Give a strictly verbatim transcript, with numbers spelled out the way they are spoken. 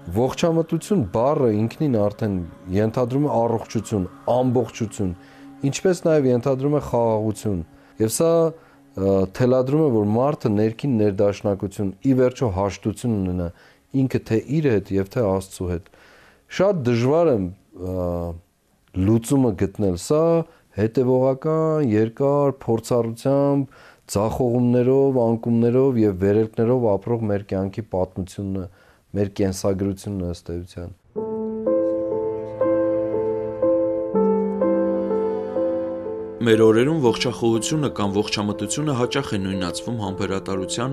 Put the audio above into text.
Ողջամտություն բառը ինքնին արդեն ենթադրում է առողջություն, ամբողջություն, ինչպես նաև ենթադրում է խաղաղություն։ Եվ սա թելադրում է, որ մարդը ներքին ներդաշնակություն, ի վերջո հաշտություն ունենա ինքը թե իր հետ եւ թե Աստծո հետ։ Շատ դժվար է լուծումը գտնել, սա հետևողական, երկար փորձառությամբ, ձախողումներով, անկումներով եւ վերելքներով ապրող մեր կյանքի պատմությունն է, մեր կենսագրությունն ըստ էության։ Մեր օրերում ողջախոհությունը կամ ողջամտությունը հաճախ է նույնացվում համբերատարության